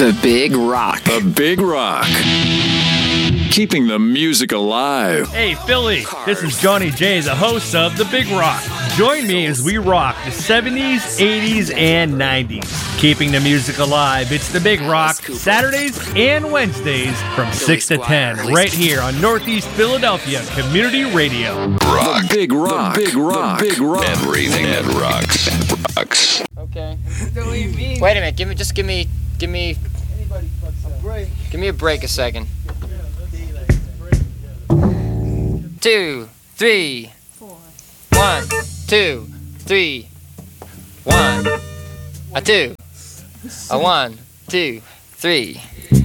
The Big Rock. The Big Rock. Keeping the music alive. Hey, Philly, this is Johnny J, the host of The Big Rock. Join me as we rock the 70s, 80s, and 90s. Keeping the music alive, it's The Big Rock, Saturdays and Wednesdays from 6 to 10, right here on Northeast Philadelphia Community Radio. Rock. The Big Rock. The Big Rock. The Big Rock. Everything that rocks. Rocks. Okay. Wait a minute, give me a break a second. 2, 3, 1, 2, 3, 1, a 2, a 1, 2, 3.